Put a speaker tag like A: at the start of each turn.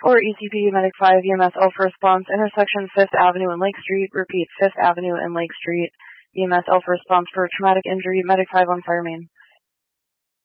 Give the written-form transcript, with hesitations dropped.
A: For ECP, Medic 5, EMS Alpha Response, intersection 5th Avenue and Lake Street. Repeat, 5th Avenue and Lake Street. EMS Alpha Response for traumatic injury, Medic 5 on fire main.